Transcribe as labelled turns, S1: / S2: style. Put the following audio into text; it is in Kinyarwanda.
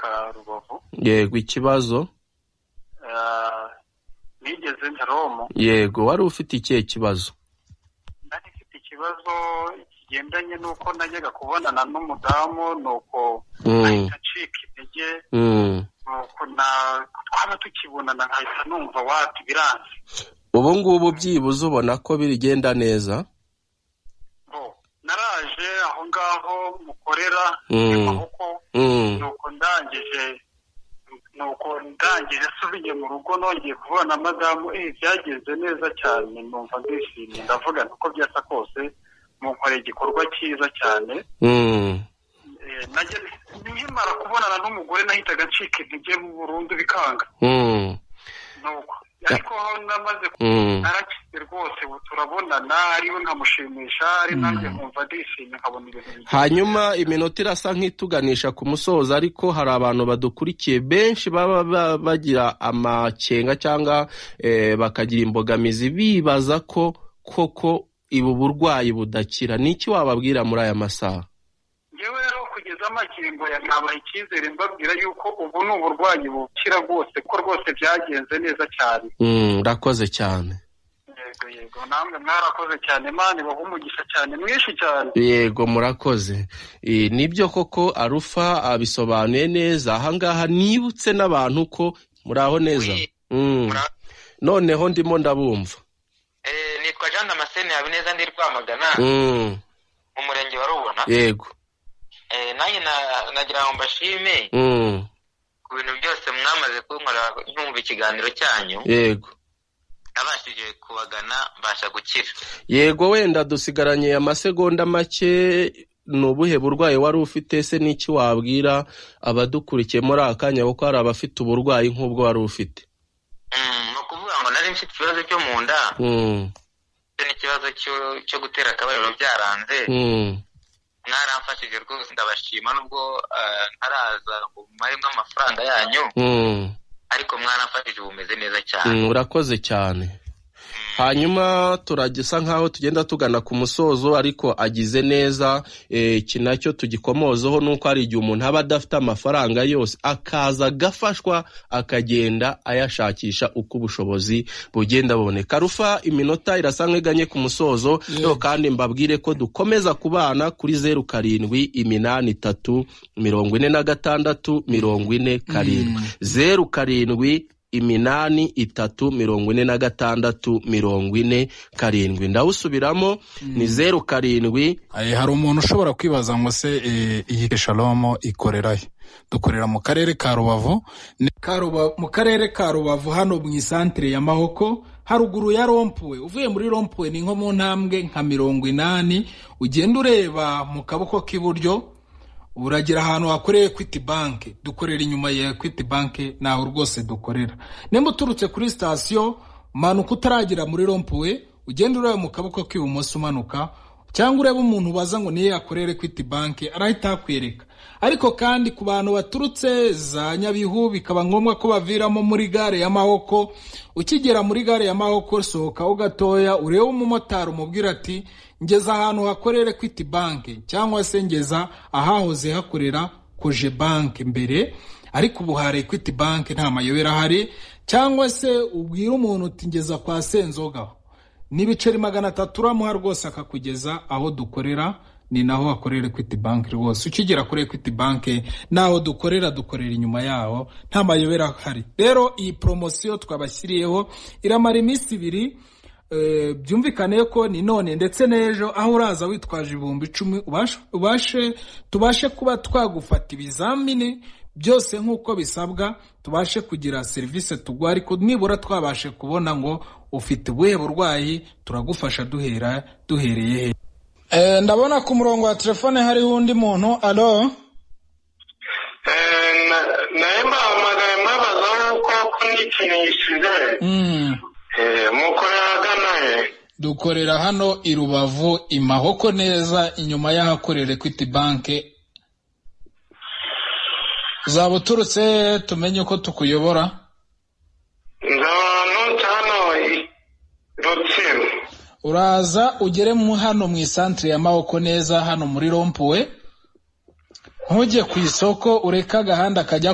S1: ka Rubavu.
S2: Yego, ikibazo?
S1: Nigeze Ntaromo.
S2: Yego, wari ufite ikihe kibazo?
S1: Nari mfite ikibazo kigendanye nuko najyaga kubonana n'umudamu nuko ahita acika intege. Nuko twaba tukibonana nkahita numva wati biranze.
S2: Ubu ngubu byibuze ubona ko birigenda neza?
S1: Naraje aho ngaho mukorera amaboko nuko ndangije subiye mu rugo nongeye kubona madamu byagenze neza cyane numva ndishimye ndavuga nuko byasa kose munkoreye igikorwa cyiza cyane. Najye nkimara kubonana n'umugore nahitaga ncika intege mu Burundi bikanga. Nuko ariko namaze narakize rwose turabonana ariwe nkamushimisha ari nanjye nkumva ndishimye nkabona ibintu.
S2: Hanyuma iminota irasa nk'ituganisha ku musozo, ariko hari abantu badukurikiye benshi baba bagira amakenga cyangwa bakagira imbogamizi bibaza ko koko ibu burwayi budakira. Niki wababwira muri aya masaha?
S1: Yewe rero kugeza amakingo yabaye icyizere mbabwira yuko ubu ni uburwayi bukira rwose ko rwose byagenze neza cyane.
S2: Urakoze cyane.
S1: Yego namwe mwarakoze cyane, Imana ibahe umugisha cyane mwinshi cyane.
S2: Yego murakoze. Nibyo koko Arufa abisobanuye neza. Ahangaha nibutse n'abantu ko muraho neza. Noneho ndimo ndabumva.
S3: Nitwa Jean Damascene Habineza ndi Rwamagana mu murenge wa Rubona.
S2: Yego.
S3: Nanjye nagira ngo mbashime ku bintu byose mwamaze kunkora ntumva ikiganiro cyanyu.
S2: Yego.
S3: Nabashije kubagana mbasha gukira.
S2: Yego, wenda dusigaranye amasegonda make. Nubuhe burwayi wari ufite se n'iki wabwira abadukurikiye muri akanya kuko hari abafite uburwayi nk'ubwo wari ufite?
S3: No kuvuga ngo nari mfite ikibazo cyo mu nda. N'ikibazo cyo gutera akabariro byaranze. Mwaramfashije rwose ndabashima nubwo ntaraza ngo marimo amafaranga yanyu. Ariko mwaramfashije bumeze neza cyane.
S2: Urakoze cyane. Hanyuma turagisa nkaho tugenda tugana ku musozo, ariko agize neza. Iki nacyo tugikomozaho nuko ari igihe umuntu aba adafite amafaranga yose akaza gafashwa akagenda ayashakisha uko ubushobozi bugenda buboneka. Rufa iminota irasa nk'iganye ku musozo. Kandi mbabwire ko dukomeza kubana kuri 0783 46 47 0783 ndawusubiramo ni 07.
S4: Hari umuntu ushobora kwibaza ngo se iyi Shalom ikorerahe? Dukorera mu karere ka Rubavu, mu karere ka Rubavu hano mu isantere ya Mahoko haruguru ya Rompwe. Uvuye muri Rompwe ni nko mu ntambwe nka 80 ugenda ureba mu kaboko k'iburyo uragira ahantu hakoreye Equity Bank. Dukorera inyuma ya Equity Bank naho rwose dukorera. Nemba uturutse kuri station manuka utaragira muri Rompwe ugenda ureba mu kaboko k'ibumoso umanuka, cyangwa ureba umuntu baza ngo niye akorere Equity Bank arahita akwereka. Ariko kandi ku bantu baturutse za Nyabihu bikaba ngombwa ko baviramo muri gare ya Mahoko, ukigera muri gare ya Mahoko sohoka ugatoya urebe umumotari umubwira ati ngeza ahantu hakorere Equity Bank, cyangwa se ngeza ahahoze hakorera Koje Bank mbere ariko ubu hari Equity Bank nta mayobera hari, cyangwa se ubwira umuntu uti ngeza kwa Senzoga n'ibiceri 300 uramuha rwose akakugeza aho dukorera, ni naho hakorera Equity Bank rwose. Ukigera kuri Equity Bank naho dukorera inyuma yaho nta mayobera hari. Rero iyi promotion twabashyiriyeho iramara iminsi 2. Byumvikane ko ni none ndetse n'ejo aho uraza witwaje 10,000 tubashe kuba twagufata ibizamini byose nk'uko bisabwa, tubashe kugira service tugwa, ariko nibura twabashe kubona ngo ufite ubuhe burwayi turagufasha duhereye he. Ndabona ku murongo wa telefone hari undi muntu. Alo?
S5: Naemba amagaye mabaza uko nikinishije. Mukorera ganahe?
S4: Dukorera hano i Rubavu i Mahoko neza inyuma y'ahakorera Equity Bank. Zaba uturutse tumenye uko tukuyobora? Uraza ugere mu hano mu isantre ya Mahoko neza hano muri Rompwe, ntujye ku isoko ureka agahanda kajya